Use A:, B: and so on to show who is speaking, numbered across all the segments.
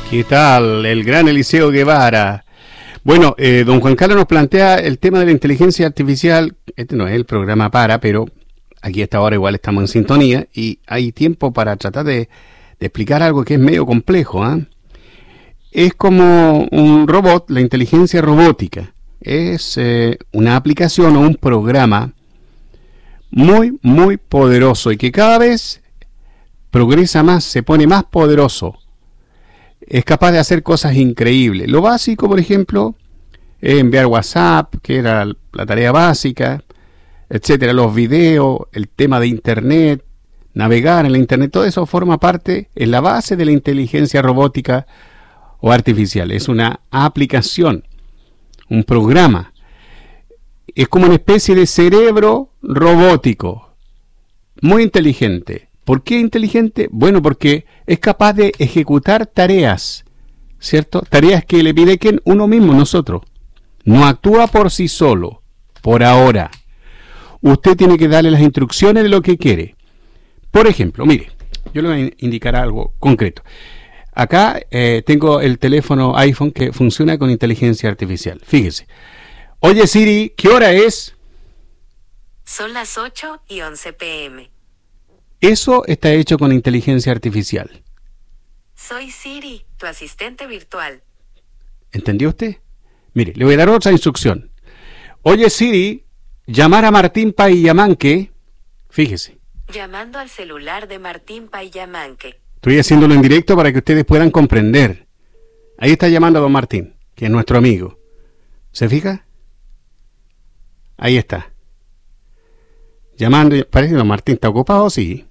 A: ¿Qué tal? El gran Eliseo Guevara. Bueno, don Juan Carlos nos plantea el tema de la inteligencia artificial. Este no es el programa pero aquí a esta hora igual estamos en sintonía y hay tiempo para tratar de explicar algo que es medio complejo, ¿eh? Es como un robot, la inteligencia robótica. Es una aplicación o un programa muy, muy poderoso y que cada vez progresa más, se pone más poderoso. Es capaz de hacer cosas increíbles. Lo básico, por ejemplo, es enviar WhatsApp, que era la tarea básica, etcétera. Los videos, el tema de Internet, navegar en la Internet, todo eso forma parte, es la base de la inteligencia robótica o artificial. Es una aplicación, un programa. Es como una especie de cerebro robótico, muy inteligente. ¿Por qué inteligente? Bueno, porque es capaz de ejecutar tareas, ¿cierto? Tareas que le pide que uno mismo, nosotros. No actúa por sí solo, por ahora. Usted tiene que darle las instrucciones de lo que quiere. Por ejemplo, mire, yo le voy a indicar algo concreto. Acá tengo el teléfono iPhone que funciona con inteligencia artificial. Fíjese. Oye Siri, ¿qué hora es?
B: Son las 8:11 p.m.
A: Eso está hecho con inteligencia artificial.
B: Soy Siri, tu asistente virtual.
A: ¿Entendió usted? Mire, le voy a dar otra instrucción. Oye Siri, llamar a Martín Payamanque. Fíjese.
B: Llamando al celular de Martín Payamanque.
A: Estoy haciéndolo en directo para que ustedes puedan comprender. Ahí está llamando a don Martín, que es nuestro amigo. ¿Se fija? Ahí está. Llamando, parece que don Martín está ocupado, sí.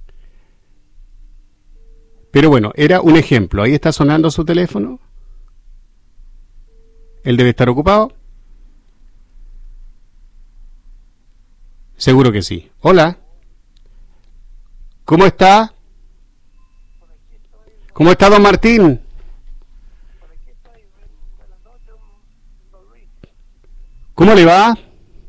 A: Pero bueno, era un ejemplo. Ahí está sonando su teléfono. Él debe estar ocupado. Seguro que sí. Hola. ¿Cómo está? ¿Cómo está don Martín? ¿Cómo le va?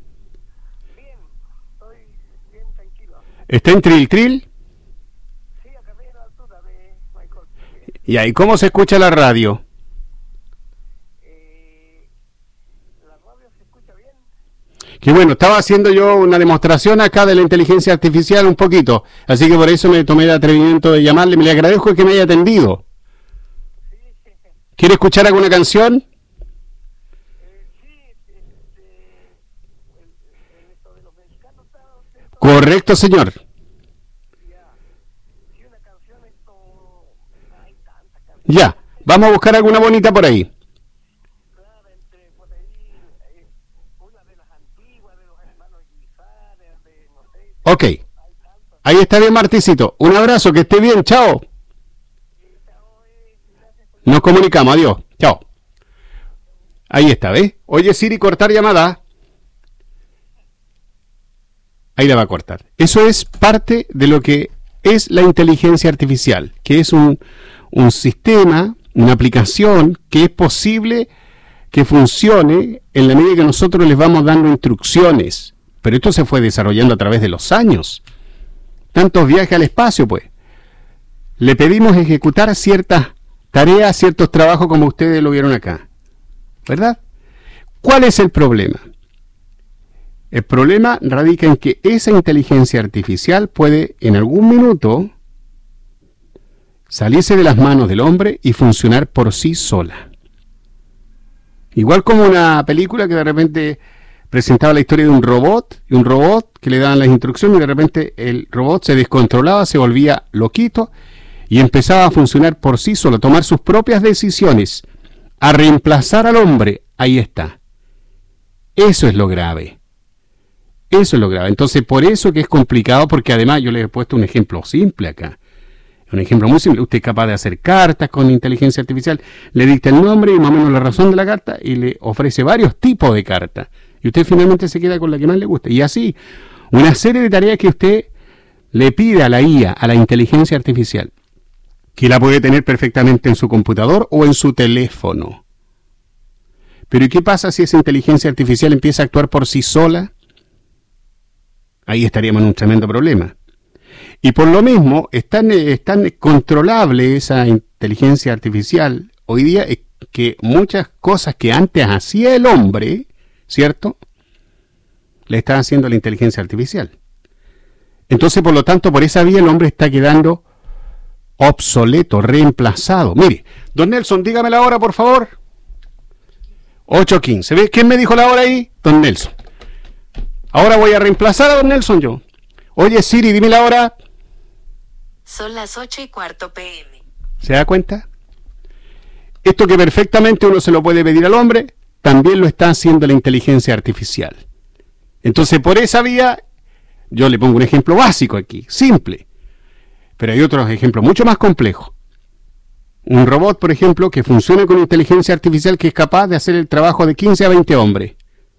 A: ¿Está en Tril?
C: Sí, acá en la altura de Michael.
A: ¿Y cómo se escucha la radio?
C: ¿La radio se escucha bien?
A: Que bueno, estaba haciendo yo una demostración acá de la inteligencia artificial un poquito, así que por eso me tomé el atrevimiento de llamarle. Me le agradezco que me haya atendido. ¿Quiere escuchar alguna canción? Correcto, señor. Ya, vamos a buscar alguna bonita por ahí. Ok, ahí está bien, Marticito. Un abrazo, que esté bien, chao. Nos comunicamos, adiós, chao. Ahí está, ¿ves? Oye Siri, cortar llamada. Ahí la va a cortar. Eso es parte de lo que es la inteligencia artificial, que es un sistema, una aplicación que es posible que funcione en la medida que nosotros les vamos dando instrucciones. Pero esto se fue desarrollando a través de los años. Tantos viajes al espacio, pues. Le pedimos ejecutar ciertas tareas, ciertos trabajos como ustedes lo vieron acá. ¿Verdad? ¿Cuál es el problema? El problema radica en que esa inteligencia artificial puede en algún minuto salirse de las manos del hombre y funcionar por sí sola. Igual como una película que de repente presentaba la historia de un robot, y un robot que le daban las instrucciones y de repente el robot se descontrolaba, se volvía loquito y empezaba a funcionar por sí solo, a tomar sus propias decisiones, a reemplazar al hombre. Ahí está. Eso es lo grave. Eso es lo grave. Entonces, por eso que es complicado, porque además yo le he puesto un ejemplo simple acá. Un ejemplo muy simple. Usted es capaz de hacer cartas con inteligencia artificial, le dicta el nombre y más o menos la razón de la carta y le ofrece varios tipos de cartas. Y usted finalmente se queda con la que más le gusta. Y así, una serie de tareas que usted le pide a la IA, a la inteligencia artificial, que la puede tener perfectamente en su computador o en su teléfono. Pero ¿y qué pasa si esa inteligencia artificial empieza a actuar por sí sola? Ahí estaríamos en un tremendo problema. Y por lo mismo, es tan controlable esa inteligencia artificial hoy día es que muchas cosas que antes hacía el hombre, ¿cierto?, le está haciendo la inteligencia artificial. Entonces, por lo tanto, por esa vía el hombre está quedando obsoleto, reemplazado. Mire, don Nelson, dígame la hora, por favor. 8:15. ¿Ve? ¿Quién me dijo la hora ahí? Don Nelson. Ahora voy a reemplazar a don Nelson yo. Oye, Siri, dime la hora.
B: Son las 8:15 p.m.
A: ¿Se da cuenta? Esto que perfectamente uno se lo puede pedir al hombre, también lo está haciendo la inteligencia artificial. Entonces, por esa vía, yo le pongo un ejemplo básico aquí, simple. Pero hay otros ejemplos mucho más complejos. Un robot, por ejemplo, que funciona con inteligencia artificial que es capaz de hacer el trabajo de 15 a 20 hombres.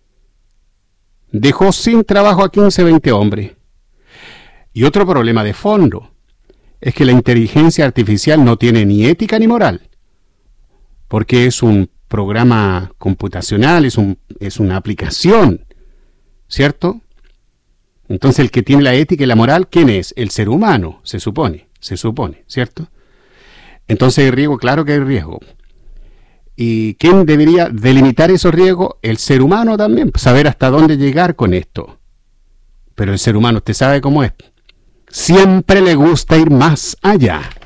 A: Dejó sin trabajo a 15 a 20 hombres. Y otro problema de fondo es que la inteligencia artificial no tiene ni ética ni moral. Porque es un programa computacional, es una aplicación, ¿cierto? Entonces el que tiene la ética y la moral, ¿quién es? El ser humano, se supone, ¿cierto? Entonces hay riesgo, claro que hay riesgo. ¿Y quién debería delimitar esos riesgos? El ser humano también, saber hasta dónde llegar con esto. Pero el ser humano, usted sabe cómo es. Siempre le gusta ir más allá.